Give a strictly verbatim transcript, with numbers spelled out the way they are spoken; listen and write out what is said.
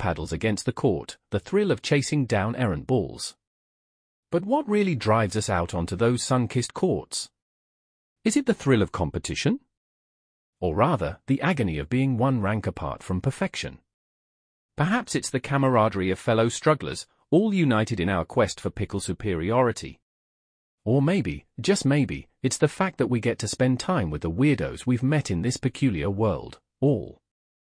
paddles against the court, the thrill of chasing down errant balls. But what really drives us out onto those sun-kissed courts? Is it the thrill of competition? Or rather, the agony of being one rank apart from perfection? Perhaps it's the camaraderie of fellow strugglers, all united in our quest for pickle superiority. Or maybe, just maybe, it's the fact that we get to spend time with the weirdos we've met in this peculiar world, all